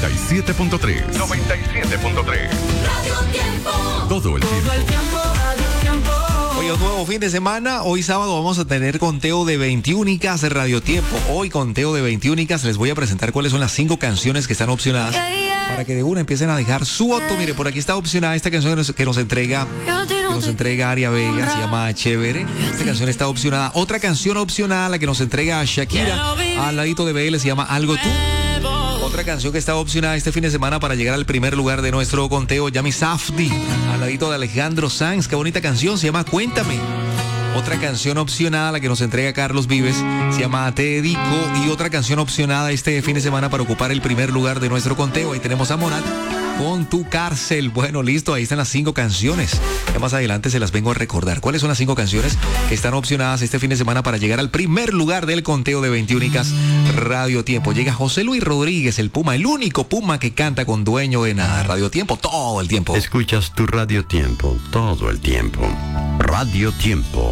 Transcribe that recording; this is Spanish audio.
97.3. 97.3. Radio Tiempo. Todo el tiempo. Radio Tiempo. Hoy un nuevo fin de semana. Hoy sábado vamos a tener conteo de 21 de Radio Tiempo. Hoy conteo de 21. Les voy a presentar cuáles son las 5 canciones que están opcionadas para que de una empiecen a dejar su voto. Mire, por aquí está opcionada esta canción que nos entrega Aria Vega, se llama Chévere. Esta canción está opcionada. Otra canción opcionada, la que nos entrega Shakira al ladito de BL, se llama Algo Tú. Otra canción que está opcionada este fin de semana para llegar al primer lugar de nuestro conteo, Yami Safdie, al ladito de Alejandro Sanz. Qué bonita canción, se llama Cuéntame. Otra canción opcionada, la que nos entrega Carlos Vives, se llama Te Dedico. Y otra canción opcionada este fin de semana para ocupar el primer lugar de nuestro conteo. Ahí tenemos a Monat con Tu Cárcel. Bueno, listo, ahí están las 5 canciones. Ya más adelante se las vengo a recordar. ¿Cuáles son las 5 canciones que están opcionadas este fin de semana para llegar al primer lugar del conteo de 21 Radio Tiempo? Llega José Luis Rodríguez, el Puma, el único Puma que canta con dueño en Radio Tiempo todo el tiempo. Escuchas tu Radio Tiempo todo el tiempo. Radio Tiempo.